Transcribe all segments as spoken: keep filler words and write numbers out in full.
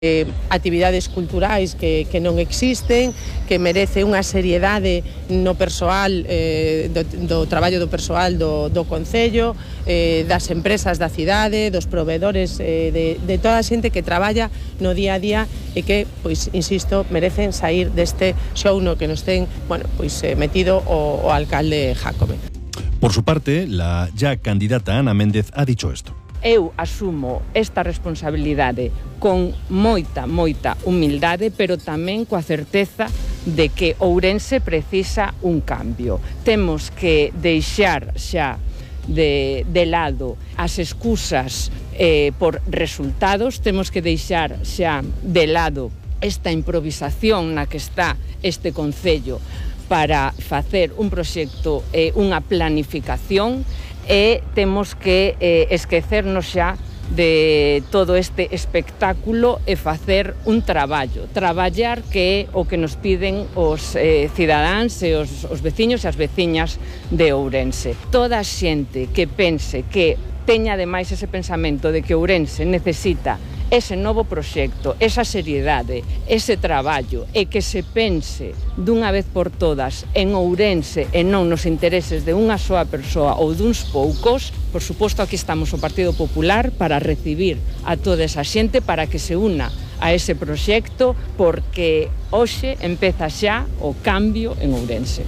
Eh, actividades culturais que, que non existen, que merece unha seriedade no persoal, eh, do, do traballo do persoal do, do Concello, eh, das empresas da cidade, dos proveedores, eh, de, de toda a xente que traballa no día a día e que, pois, insisto, merecen sair deste show no que nos ten, bueno, pois, eh, metido o, o alcalde Jácome. Por su parte, la ya candidata Ana Méndez ha dicho esto. Eu asumo esta responsabilidade con moita, moita humildade, pero tamén coa certeza de que Ourense precisa un cambio. Temos que deixar xa de, de lado as excusas eh, por resultados, temos que deixar xa de lado esta improvisación na que está este Concello para facer un proxecto, eh, unha planificación, e temos que eh, esquecernos xa de todo este espectáculo e facer un traballo. Traballar que é o que nos piden os eh, cidadáns e os, os veciños e as veciñas de Ourense. Toda a xente que pense que teña ademais ese pensamento de que Ourense necesita ese novo proxecto, esa seriedade, ese traballo e que se pense dunha vez por todas en Ourense e non nos intereses de unha soa persoa ou duns poucos, por suposto aquí estamos o Partido Popular para recibir a toda esa xente para que se una a ese proxecto porque hoxe empeza xa o cambio en Ourense.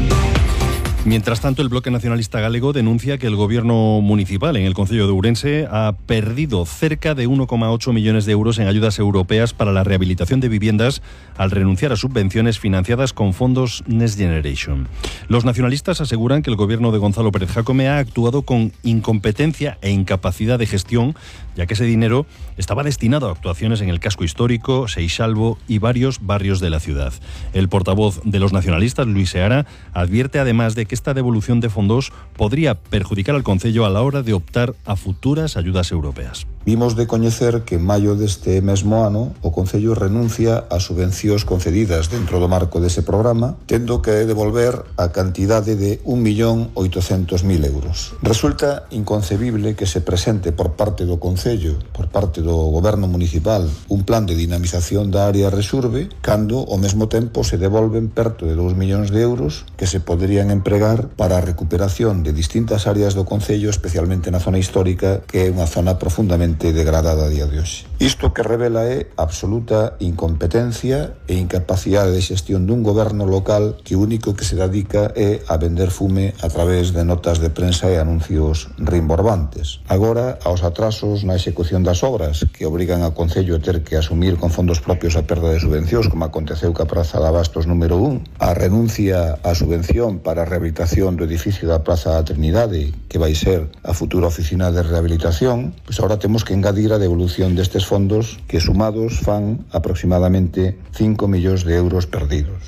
Mientras tanto, el Bloque Nacionalista Galego denuncia que el gobierno municipal en el concello de Ourense ha perdido cerca de uno coma ocho millones de euros en ayudas europeas para la rehabilitación de viviendas al renunciar a subvenciones financiadas con fondos Next Generation. Los nacionalistas aseguran que el gobierno de Gonzalo Pérez Jácome ha actuado con incompetencia e incapacidad de gestión, ya que ese dinero estaba destinado a actuaciones en el casco histórico, Seixalbo y varios barrios de la ciudad. El portavoz de los nacionalistas, Luis Seara, advierte además de que esta devolución de fondos podría perjudicar al concello a la hora de optar a futuras ayudas europeas. Vimos de coñecer que en maio deste mesmo ano o Concello renuncia a subvencións concedidas dentro do marco dese programa, tendo que devolver a cantidade de un millón oitocentos mil euros. Resulta inconcebible que se presente por parte do Concello, por parte do Goberno Municipal, un plan de dinamización da área Resurbe, cando ao mesmo tempo se devolven perto de dous millóns de euros que se poderían empregar para a recuperación de distintas áreas do Concello, especialmente na zona histórica, que é unha zona profundamente degradada a día de hoxe. Isto que revela é absoluta incompetencia e incapacidade de xestión dun goberno local que o único que se dedica é a vender fume a través de notas de prensa e anuncios rimborbantes. Agora, aos atrasos na execución das obras que obrigan ao Concello a ter que asumir con fondos propios a perda de subvencións, como aconteceu ca Praza de Abastos número un, a renuncia á subvención para a rehabilitación do edificio da Praza da Trinidade, que vai ser a futura oficina de rehabilitación, pois agora temos que engadir a devolución destes fondos que sumados fan aproximadamente cinco millóns de euros perdidos.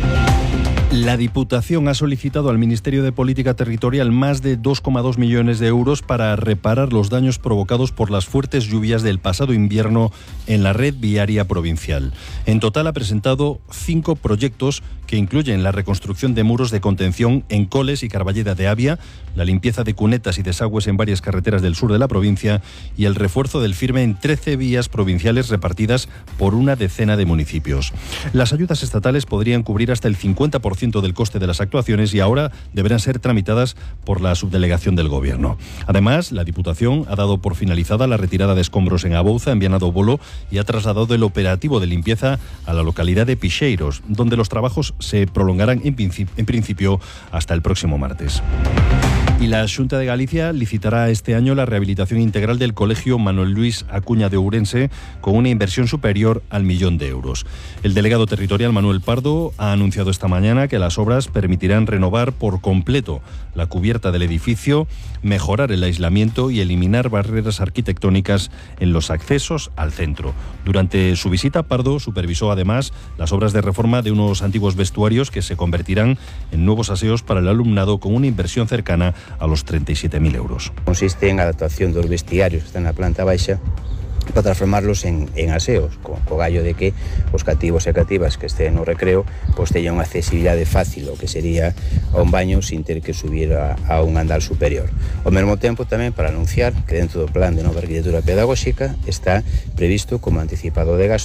La Diputación ha solicitado al Ministerio de Política Territorial más de dos coma dos millones de euros para reparar los daños provocados por las fuertes lluvias del pasado invierno en la red viaria provincial. En total ha presentado cinco proyectos que incluyen la reconstrucción de muros de contención en Coles y Carballeda de Avia, la limpieza de cunetas y desagües en varias carreteras del sur de la provincia y el refuerzo del firme en trece vías provinciales repartidas por una decena de municipios. Las ayudas estatales podrían cubrir hasta el cincuenta por ciento del coste de las actuaciones y ahora deberán ser tramitadas por la subdelegación del Gobierno. Además, la Diputación ha dado por finalizada la retirada de escombros en Abouza, en Viana do Bolo, y ha trasladado el operativo de limpieza a la localidad de Pixeiros, donde los trabajos se prolongarán en principio, en principio hasta el próximo martes. Y la Xunta de Galicia licitará este año la rehabilitación integral del Colegio Manuel Luis Acuña de Ourense con una inversión superior al millón de euros. El delegado territorial Manuel Pardo ha anunciado esta mañana que las obras permitirán renovar por completo la cubierta del edificio, mejorar el aislamiento y eliminar barreras arquitectónicas en los accesos al centro. Durante su visita, Pardo supervisó además las obras de reforma de unos antiguos vestuarios que se convertirán en nuevos aseos para el alumnado con una inversión cercana a los treinta y siete mil euros. Consiste en a adaptación dos vestiarios que están na planta baixa para transformarlos en, en aseos, co, co gallo de que os cativos e cativas que estén no recreo pois teñan unha accesibilidade fácil, o que sería a un baño sin ter que subir a, a un andar superior. Ao mesmo tempo tamén para anunciar que dentro do plan de nova arquitectura pedagóxica está previsto como anticipado de gasto